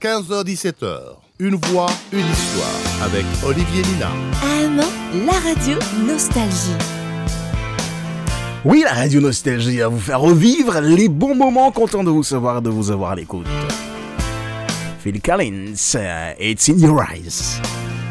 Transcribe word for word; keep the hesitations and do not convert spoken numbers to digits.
quinze heures dix-sept heures. Une voix, une histoire avec Olivier Nina. Allemand, la radio Nostalgie. Oui, la radio Nostalgie à vous faire revivre les bons moments, content de vous savoir, de vous avoir à l'écoute. Phil Collins, uh, It's in Your Eyes.